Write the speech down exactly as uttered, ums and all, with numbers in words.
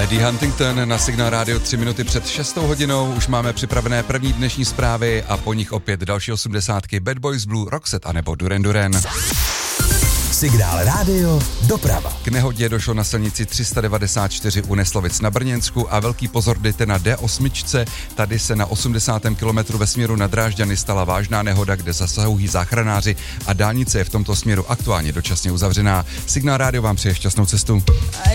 Eddie Huntington na Signál Radio tři minuty před šestou hodinou. Už máme připravené první dnešní zprávy a po nich opět další osmdesátky Bad Boys Blue, Roxette anebo Duran Duran. Signál Radio doprava. K nehodě došlo na silnici tři sta devadesát čtyři u Neslovic na Brněnsku a velký pozor dejte na D osm. Tady se na osmdesátém kilometru ve směru na Drážďany stala vážná nehoda, kde zasahují záchranáři a dálnice je v tomto směru aktuálně dočasně uzavřená. Signál Radio vám přeje šťastnou cestu.